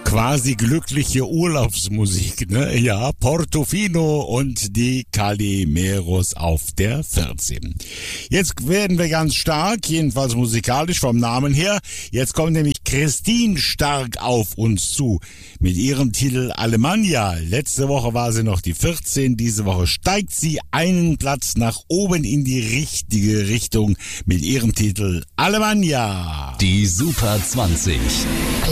quasi glückliche Urlaubsmusik, ne? Ja, Portofino und die Calimeros auf der 14. Jetzt werden wir ganz stark, jedenfalls musikalisch vom Namen her. Jetzt kommt nämlich Christine Stark auf uns zu mit ihrem Titel Alemannia. Letzte Woche war sie noch die 14, diese Woche steigt sie einen Platz nach oben in die richtige Richtung mit ihrem Titel Alemannia. Die Super 20.